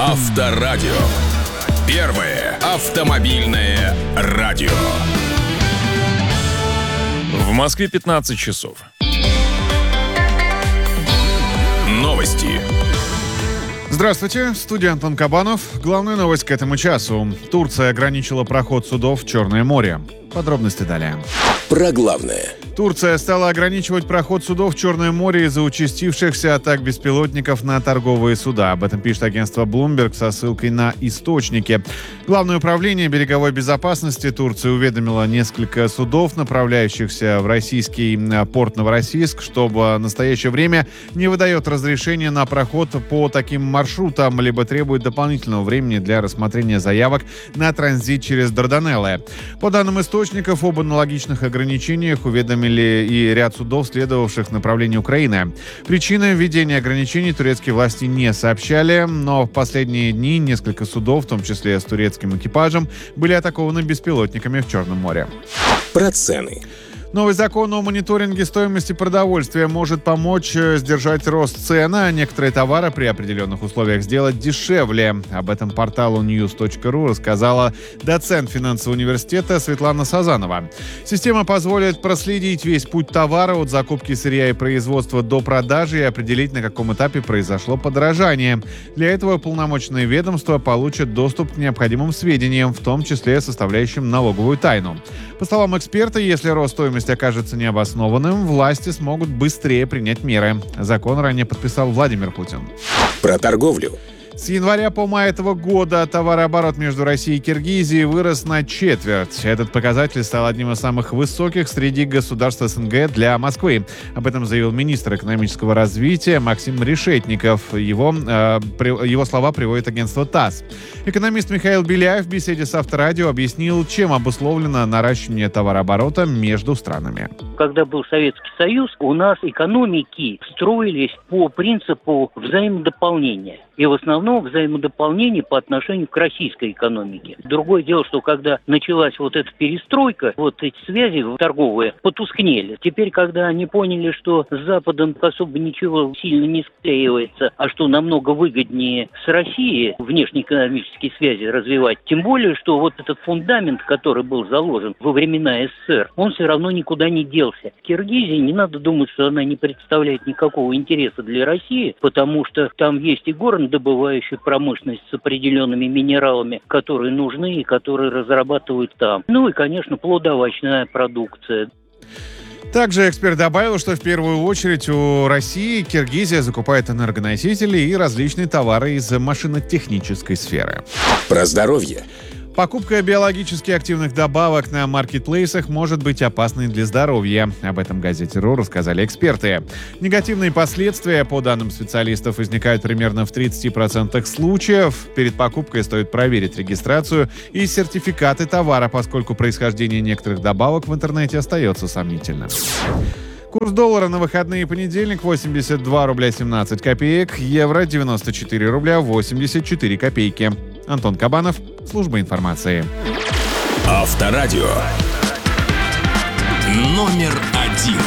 Авторадио. Первое автомобильное радио. В Москве 15 часов. Новости. Здравствуйте, в студии Антон Кабанов. Главная новость к этому часу. Турция ограничила проход судов в Черное море. Подробности далее. Про главное. Турция стала ограничивать проход судов в Черное море из-за участившихся атак беспилотников на торговые суда. Об этом пишет агентство Bloomberg со ссылкой на источники. Главное управление береговой безопасности Турции уведомило несколько судов, направляющихся в российский порт Новороссийск, что в настоящее время не выдает разрешения на проход по таким маршрутам, либо требует дополнительного времени для рассмотрения заявок на транзит через Дарданеллы. По данным источников, об аналогичных ограничениях уведомили и ряд судов, следовавших в направлении Украины. Причины введения ограничений турецкие власти не сообщали, но в последние дни несколько судов, в том числе с турецким экипажем, были атакованы беспилотниками в Черном море. Про цены. Новый закон о мониторинге стоимости продовольствия может помочь сдержать рост цен, а некоторые товары при определенных условиях сделать дешевле. Об этом порталу news.ru рассказала доцент финансового университета Светлана Сазанова. Система позволит проследить весь путь товара от закупки сырья и производства до продажи и определить, на каком этапе произошло подорожание. Для этого уполномоченные ведомства получат доступ к необходимым сведениям, в том числе составляющим налоговую тайну. По словам эксперта, если рост стоимости окажется необоснованным, власти смогут быстрее принять меры. Закон ранее подписал Владимир Путин. Про торговлю. С января по май этого года товарооборот между Россией и Киргизией вырос на четверть. Этот показатель стал одним из самых высоких среди государств СНГ для Москвы. Об этом заявил министр экономического развития Максим Решетников. Его слова приводит агентство ТАСС. Экономист Михаил Беляев в беседе с Авторадио объяснил, чем обусловлено наращивание товарооборота между странами. Когда был Советский Союз, у нас экономики строились по принципу взаимодополнения. И в основном взаимодополнение по отношению к российской экономике. Другое дело, что когда началась вот эта перестройка, вот эти связи торговые потускнели. Теперь, когда они поняли, что с Западом особо ничего сильно не склеивается, а что намного выгоднее с Россией внешнеэкономические связи развивать, тем более, что вот этот фундамент, который был заложен во времена СССР, он все равно никуда не делся. Киргизии не надо думать, что она не представляет никакого интереса для России, потому что там есть и горнодобывающая промышленность с определенными минералами, которые нужны и которые разрабатывают там. Ну и, конечно, плодоовощная продукция. Также эксперт добавил, что в первую очередь у России Киргизия закупает энергоносители и различные товары из машинотехнической сферы. Про здоровье. Покупка биологически активных добавок на маркетплейсах может быть опасной для здоровья. Об этом газете РУ рассказали эксперты. Негативные последствия, по данным специалистов, возникают примерно в 30% случаев. Перед покупкой стоит проверить регистрацию и сертификаты товара, поскольку происхождение некоторых добавок в интернете остается сомнительным. Курс доллара на выходные понедельник 82 рубля 17 копеек, евро 94 рубля 84 копейки. Антон Кабанов, служба информации. Авторадио. Номер один.